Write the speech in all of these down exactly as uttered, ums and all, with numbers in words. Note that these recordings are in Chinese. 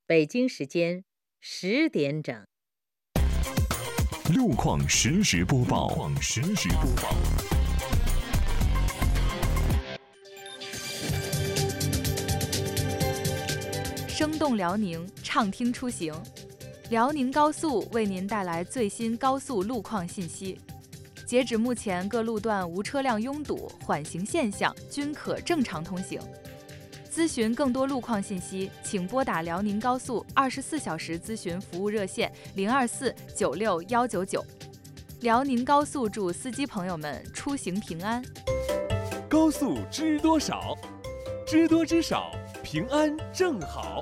北京时间十点整。 路况实时播报。路况实时播报。 生动辽宁，畅听出行。辽宁高速为您带来最新高速路况信息。截止目前，各路段无车辆拥堵，缓行现象均可正常通行。咨询更多路况信息，请拨打辽宁高速二十四小时咨询服务热线零二四九六幺九九。辽宁高速祝司机朋友们出行平安。 高速知多少？知多知少，平安正好。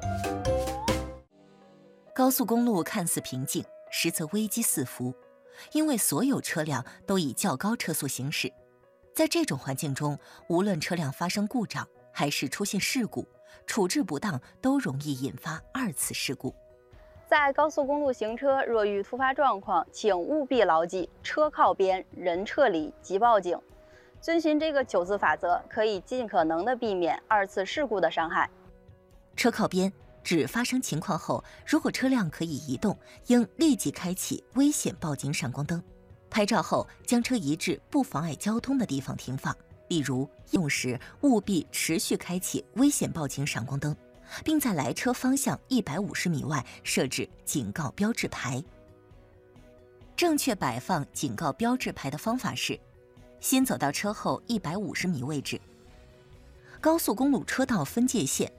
高速公路看似平静，实则危机四伏，因为所有车辆都以较高车速行驶。在这种环境中，无论车辆发生故障还是出现事故，处置不当都容易引发二次事故。 在高速公路行车，若遇突发状况，请务必牢记车靠边，人撤离，即报警。遵循这个九字法则，可以尽可能的避免二次事故的伤害。 车靠边指发生情况后，如果车辆可以移动，应立即开启危险报警闪光灯。拍照后将车移至不妨碍交通的地方停放，例如用时务必持续开启危险报警闪光灯，并在来车方向一百五十米外设置警告标志牌。正确摆放警告标志牌的方法是：先走到车后一百五十米位置。高速公路车道分界线